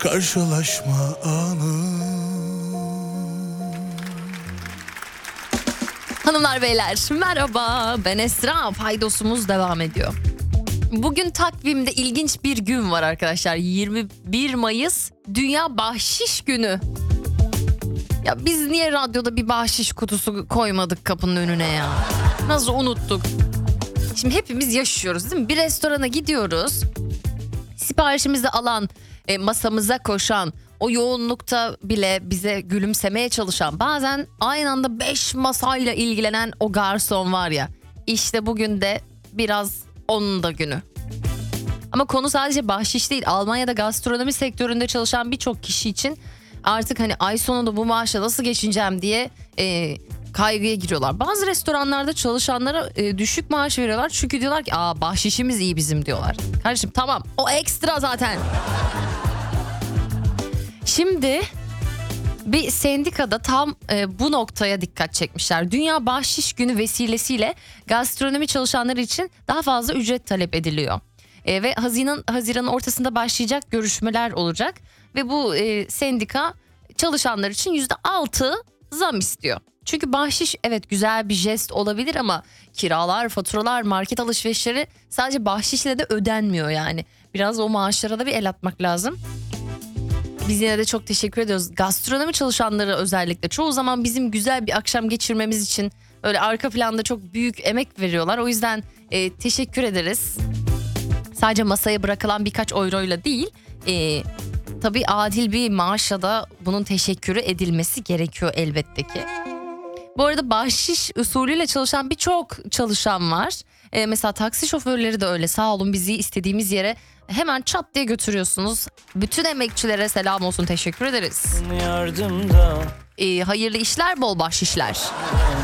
karşılaşma anı. Hanımlar beyler merhaba, ben Esra. Paydosumuz devam ediyor. Bugün takvimde ilginç bir gün var arkadaşlar. 21 Mayıs Dünya Bahşiş Günü. Ya biz niye radyoda bir bahşiş kutusu koymadık kapının önüne ya? Nasıl unuttuk? Şimdi hepimiz yaşıyoruz değil mi? Bir restorana gidiyoruz. Siparişimizi alan, masamıza koşan, o yoğunlukta bile bize gülümsemeye çalışan, bazen aynı anda 5 masayla ilgilenen o garson var ya. İşte bugün de biraz onun da günü. Ama konu sadece bahşiş değil. Almanya'da gastronomi sektöründe çalışan birçok kişi için artık hani ay sonunda bu maaşla nasıl geçineceğim diye kaygıya giriyorlar. Bazı restoranlarda çalışanlara düşük maaş veriyorlar. Çünkü diyorlar ki bahşişimiz iyi bizim diyorlar. Kardeşim tamam, o ekstra zaten. Şimdi bir sendikada tam bu noktaya dikkat çekmişler. Dünya Bahşiş Günü vesilesiyle gastronomi çalışanları için daha fazla ücret talep ediliyor. Ve Haziran'ın ortasında başlayacak görüşmeler olacak. Ve bu sendika çalışanlar için %6 zam istiyor. Çünkü bahşiş evet güzel bir jest olabilir ama kiralar, faturalar, market alışverişleri sadece bahşişle de ödenmiyor yani. Biraz o maaşlara da bir el atmak lazım. Biz yine de çok teşekkür ediyoruz. Gastronomi çalışanları özellikle çoğu zaman bizim güzel bir akşam geçirmemiz için öyle arka planda çok büyük emek veriyorlar. O yüzden teşekkür ederiz. Sadece masaya bırakılan birkaç euroyla değil, tabii adil bir maaşla da bunun teşekkürü edilmesi gerekiyor elbette ki. Bu arada bahşiş usulüyle çalışan birçok çalışan var. Mesela taksi şoförleri de öyle. Sağ olun, bizi istediğimiz yere hemen çat diye götürüyorsunuz. Bütün emekçilere selam olsun, teşekkür ederiz. Hayırlı işler, bol bahşişler.